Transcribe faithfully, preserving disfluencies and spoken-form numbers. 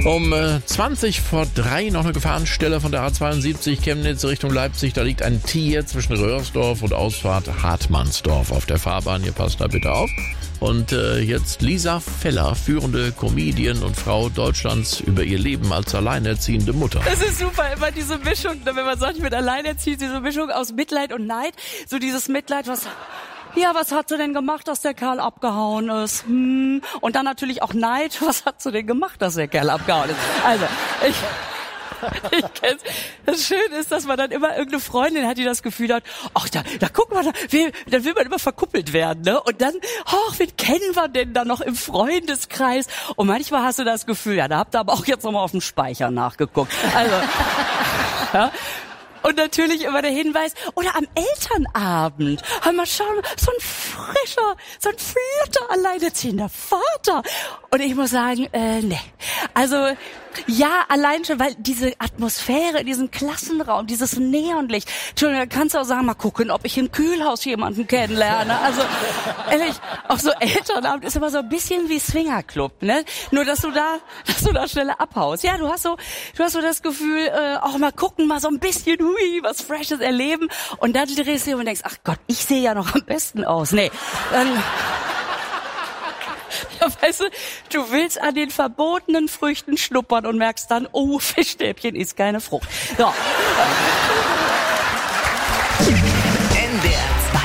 Um äh, zwanzig vor drei noch eine Gefahrenstelle von der A zweiundsiebzig Chemnitz Richtung Leipzig. Da liegt ein Tier zwischen Röhrsdorf und Ausfahrt Hartmannsdorf auf der Fahrbahn. Ihr passt da bitte auf. Und äh, jetzt Lisa Feller, führende Comedian und Frau Deutschlands, über ihr Leben als alleinerziehende Mutter. Das ist super, immer diese Mischung, wenn man sagt, ich bin alleinerziehend, diese Mischung aus Mitleid und Neid. So dieses Mitleid, was... Ja, was hat sie denn gemacht, dass der Kerl abgehauen ist? Hm. Und dann natürlich auch Neid. Was hat sie denn gemacht, dass der Kerl abgehauen ist? Also, ich... Ich kenn's. Das Schöne ist, dass man dann immer irgendeine Freundin hat, die das Gefühl hat, ach, da, da guck mal, da will, da will man immer verkuppelt werden, ne? Und dann, ach, wen kennen wir denn da noch im Freundeskreis? Und manchmal hast du das Gefühl, ja, da habt ihr aber auch jetzt nochmal auf dem Speicher nachgeguckt. Also, ja. Und natürlich immer der Hinweis, oder am Elternabend, hör mal schauen, so ein frischer, so ein flotter, alleinerziehender Vater. Und ich muss sagen, äh, ne. Also, ja, allein schon, weil diese Atmosphäre, diesen Klassenraum, dieses Neonlicht, Entschuldigung, da kannst du auch sagen, mal gucken, ob ich im Kühlhaus jemanden kennenlerne. Also, ehrlich, auch so Elternabend ist immer so ein bisschen wie Swingerclub, ne? Nur, dass du da, dass du da schneller abhaust. Ja, du hast so, du hast so das Gefühl, äh, auch mal gucken, mal so ein bisschen, hui, was Freshes erleben. Und dann drehst du dir und denkst, ach Gott, ich sehe ja noch am besten aus. Nee, dann... Ja, weißt du, du willst an den verbotenen Früchten schnuppern und merkst dann, oh, Fischstäbchen ist keine Frucht. So.